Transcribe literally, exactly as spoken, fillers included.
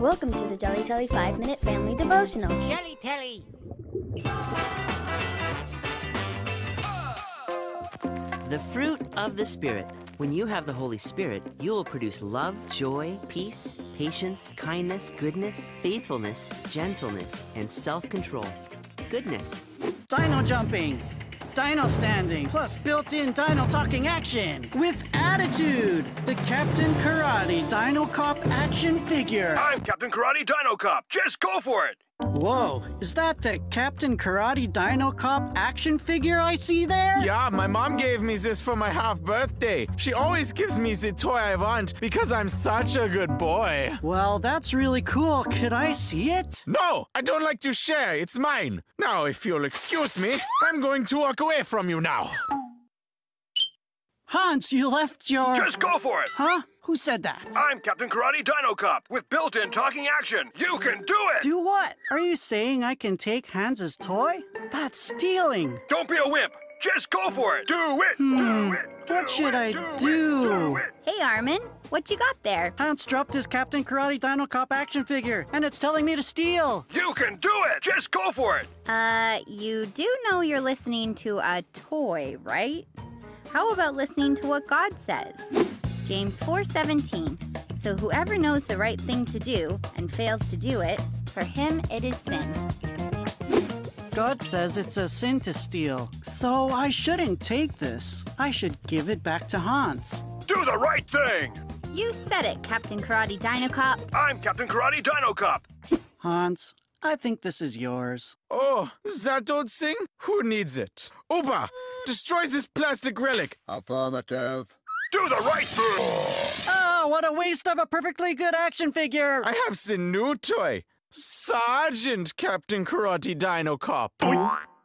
Welcome to the Jelly Telly five minute Family Devotional. Jelly Telly. The fruit of the Spirit. When you have the Holy Spirit, you will produce love, joy, peace, patience, kindness, goodness, faithfulness, gentleness, and self-control. Goodness. Dino jumping, dino standing, plus built-in dino talking action with attitude. The Captain Karate Dino Cop action figure. I'm Captain Karate Dino Cop. Just go for it. Whoa, is that the Captain Karate Dino Cop action figure I see there? Yeah, my mom gave me this for my half birthday. She always gives me the toy I want because I'm such a good boy. Well, that's really cool. Could I see it? No, I don't like to share. It's mine. Now, if you'll excuse me, I'm going to walk away from you now. Hans, you left your... Just go for it. Huh? Who said that? I'm Captain Karate Dino Cop with built-in talking action. You can do it. Do what? Are you saying I can take Hans's toy? That's stealing. Don't be a wimp. Just go for it. Do it. Hmm. Do it. Do What should it, I do? do? It, do it. Hey Armin, what you got there? Hans dropped his Captain Karate Dino Cop action figure, and it's telling me to steal. You can do it. Just go for it. Uh, you do know you're listening to a toy, right? How about listening to what God says? James four seventeen. So whoever knows the right thing to do and fails to do it, for him it is sin. God says it's a sin to steal, so I shouldn't take this. I should give it back to Hans. Do the right thing. You said it, Captain Karate Dino Cop. I'm Captain Karate Dino Cop. Hans, I think this is yours. Oh, that old thing? Who needs it? Opa, destroy this plastic relic. Affirmative. Do the right thing. Oh, what a waste of a perfectly good action figure! I have the new toy. Sergeant Captain Karate Dino Cop.